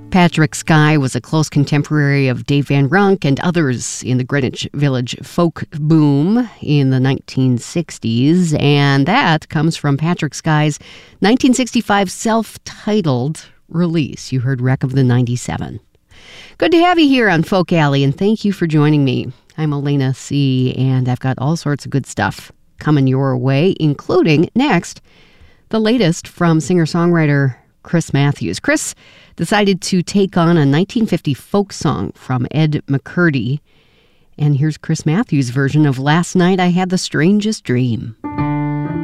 Patrick Sky was a close contemporary of Dave Van Ronk and others in the Greenwich Village folk boom in the 1960s, and that comes from Patrick Sky's 1965 self-titled release. You heard Wreck of the 97. Good to have you here on Folk Alley, and thank you for joining me. I'm Elena C., and I've got all sorts of good stuff coming your way, including next, the latest from singer-songwriter Chris Matthews. Chris decided to take on a 1950 folk song from Ed McCurdy. And here's Chris Matthews' version of Last Night I Had the Strangest Dream.